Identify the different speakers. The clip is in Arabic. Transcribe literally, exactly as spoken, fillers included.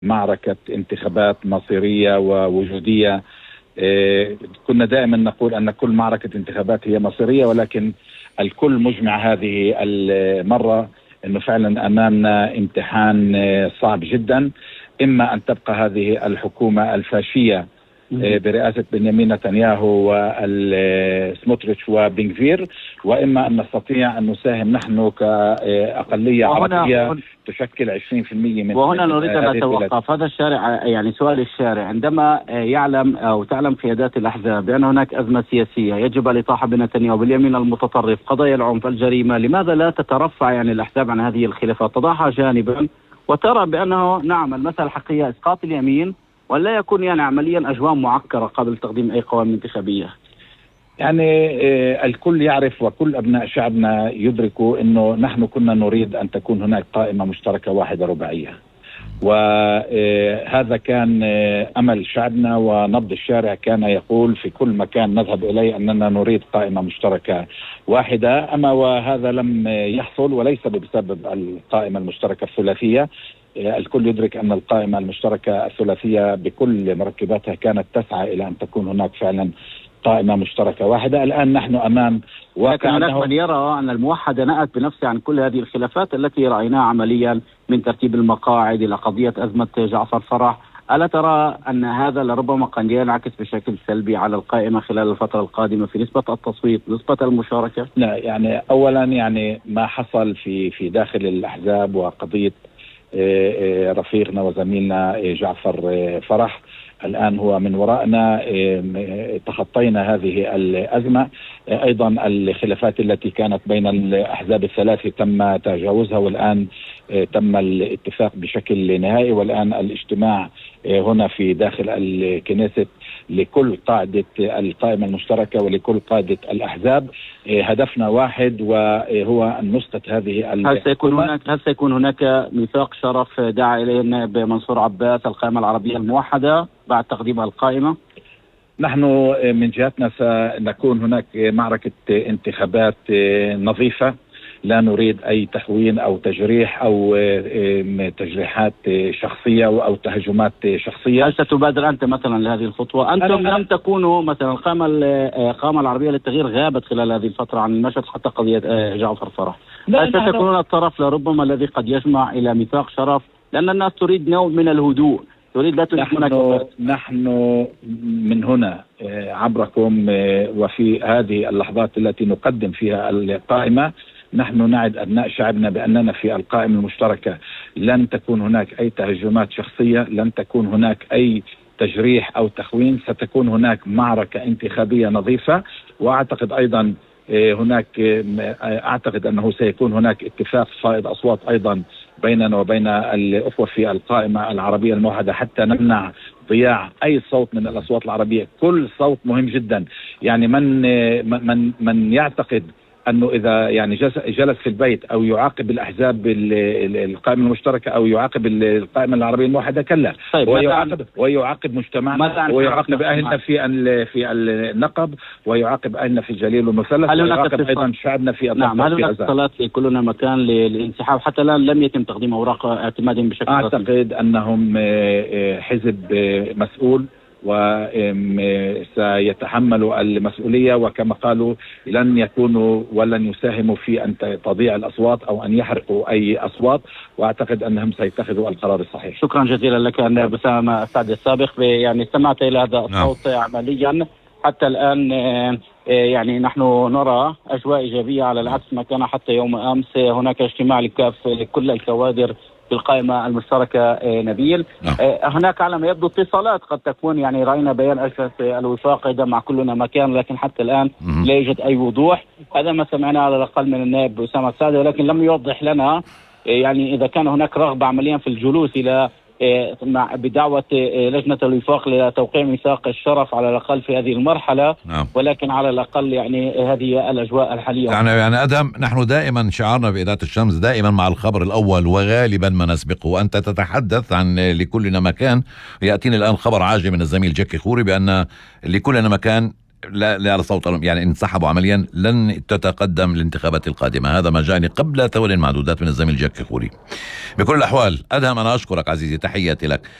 Speaker 1: معركة انتخابات مصيرية ووجودية. كنا دائما نقول أن كل معركة انتخابات هي مصيرية، ولكن الكل مجمع هذه المرة أنه فعلا أمامنا امتحان صعب جدا. إما أن تبقى هذه الحكومة الفاشية برئاسة بنيامين نتنياهو والسموتريتش وبنغفير، وإما أن نستطيع أن نساهم نحن كأقلية عربية تشكل عشرين بالمئة من.
Speaker 2: وهنا نريد أن نتوقف. هذا الشارع، يعني سؤال الشارع، عندما يعلم أو تعلم قيادات الأحزاب بأن هناك أزمة سياسية يجب الإطاحة بنتنياهو باليمين المتطرف، قضايا العنف، الجريمة، لماذا لا تترفع يعني الأحزاب عن هذه الخلافات، تضعها جانبا وترى بأنه نعم المسألة الحقيقية إسقاط اليمين، ولا يكون يعني عمليا أجواء معكرة قبل تقديم أي قوائم انتخابية؟
Speaker 1: يعني الكل يعرف وكل أبناء شعبنا يدركوا أنه نحن كنا نريد أن تكون هناك قائمة مشتركة واحدة رباعية، وهذا كان أمل شعبنا، ونبض الشارع كان يقول في كل مكان نذهب إليه أننا نريد قائمة مشتركة واحدة. أما وهذا لم يحصل، وليس بسبب القائمة المشتركة الثلاثية. الكل يدرك أن القائمة المشتركة الثلاثية بكل مركباتها كانت تسعى إلى أن تكون هناك فعلا قائمة مشتركة واحدة. الآن نحن أمام
Speaker 2: واقع. لكن هناك من يرى أن الموحدة نأت بنفسها عن كل هذه الخلافات التي رأيناها عمليا، من ترتيب المقاعد إلى قضية أزمة جعفر فرح. ألا ترى أن هذا لربما قد ينعكس بشكل سلبي على القائمة خلال الفترة القادمة في نسبة التصويت، نسبة المشاركة؟
Speaker 1: لا، يعني أولا يعني ما حصل في في داخل الأحزاب وقضية رفيقنا وزميلنا جعفر فرح الآن هو من ورائنا، تخطينا هذه الأزمة. أيضا الخلافات التي كانت بين الأحزاب الثلاث تم تجاوزها، والآن تم الاتفاق بشكل نهائي، والآن الاجتماع هنا في داخل الكنيست لكل قاعدة القائمة المشتركة ولكل قادة الأحزاب. هدفنا واحد وهو أن نسقط هذه.
Speaker 2: هل سيكون هناك هل سيكون هناك ميثاق شرف دعا إليه النائب منصور عباس القائمة العربية الموحدة بعد تقديم القائمة؟
Speaker 1: نحن من جهتنا سنكون هناك معركة انتخابات نظيفة، لا نريد أي تهوين أو تجريح أو تجريحات شخصية أو تهجمات شخصية.
Speaker 2: هل ستبادر أنت مثلا لهذه الخطوة؟ أنتم لم تكونوا مثلا القائمة القائمة العربية للتغيير غابت خلال هذه الفترة عن المشهد حتى قضية جعفر فرح. هل ستكونون الطرف لربما الذي قد يجمع إلى ميثاق شرف؟ لأن الناس تريد نوع من الهدوء، تريد لا تريد
Speaker 1: نحن, نحن من هنا عبركم وفي هذه اللحظات التي نقدم فيها القائمة، نحن نعد أبناء شعبنا بأننا في القائمة المشتركة لن تكون هناك أي تهجمات شخصية، لن تكون هناك أي تجريح أو تخوين، ستكون هناك معركة انتخابية نظيفة. وأعتقد أيضا هناك أعتقد أنه سيكون هناك اتفاق فائض أصوات أيضا بيننا وبين الأخوة في القائمة العربية الموحدة حتى نمنع ضياع أي صوت من الأصوات العربية. كل صوت مهم جدا. يعني من من من يعتقد أنه إذا يعني جلس في البيت أو يعاقب الأحزاب القائمة المشتركة أو يعاقب القائمة العربية الموحدة، كلا.
Speaker 2: طيب
Speaker 1: ويعاقب ويعاقب مجتمعنا، ويعاقب أهلنا في في النقب، ويعاقب أهلنا في الجليل والمثلث، ويعاقب أيضا شعبنا في الضفة.
Speaker 2: نعم، هل هناك اتصالات في كلنا مكان للانسحاب؟ حتى الآن لم يتم تقديم أوراق اعتماد بشكل رسمي.
Speaker 1: أعتقد أنهم حزب مسؤول وسيتحملوا المسؤولية، وكما قالوا لن يكونوا ولن يساهموا في أن تضيع الأصوات أو أن يحرقوا أي أصوات، وأعتقد أنهم سيتخذوا القرار الصحيح.
Speaker 2: شكرا جزيلا لك النائب أسامة السعد السابق. يعني استمعت إلى هذا الصوت عمليا حتى الآن. يعني نحن نرى أجواء إيجابية على العكس ما كان حتى يوم أمس. هناك اجتماع لكل الكوادر في القائمة المشتركة. نبيل، نعم. هناك على ما يبدو اتصالات قد تكون، يعني رأينا بيان أجلس الوفاق إذا مع كلنا مكان، لكن حتى الآن م- لا يوجد أي وضوح. هذا ما سمعنا على الأقل من النائب أسامة السعد، ولكن لم يوضح لنا يعني إذا كان هناك رغبة عمليا في الجلوس إلى بدعوة لجنة الوفاق لتوقيع ميثاق الشرف على الأقل في هذه المرحلة. نعم. ولكن على الأقل يعني هذه الأجواء الحالية.
Speaker 3: يعني يعني أدهم، نحن دائما شعارنا بإذاعة الشمس دائما مع الخبر الأول وغالبا ما نسبقه، وأنت تتحدث عن لكلنا مكان. يأتيني الآن خبر عاجل من الزميل جاكي خوري بأن لكلنا مكان لا لا على صوت يعني انسحبوا عمليا، لن تتقدم الانتخابات القادمة. هذا ما جاءني قبل ثواني معدودات من الزميل جاك كوري. بكل الأحوال أدهم، أنا أشكرك عزيزي، تحياتي لك.